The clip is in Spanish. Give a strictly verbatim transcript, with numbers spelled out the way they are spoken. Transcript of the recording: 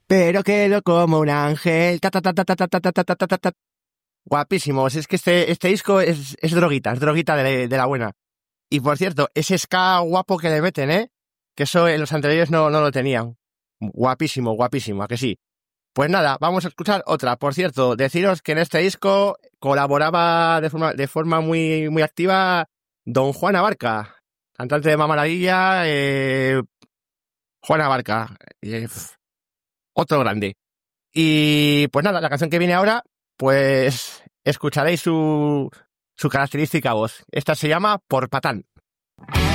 pero quedo como un ángel. Ta, ta, ta, ta, ta, ta, ta, ta, ta, ta, ta, ta. Guapísimos, es que este, este disco es, es droguita, es droguita de, de la buena. Y por cierto, ese ska guapo que le meten, ¿eh? Que eso en los anteriores no, no lo tenían. Guapísimo, guapísimo, ¿a que sí? Pues nada, vamos a escuchar otra. Por cierto, deciros que en este disco colaboraba de forma, de forma muy, muy activa don Juan Abarca, cantante de Mamaladilla, eh, Juan Abarca, eh, otro grande. Y pues nada, la canción que viene ahora, pues escucharéis su, su característica voz. Esta se llama Por Patán.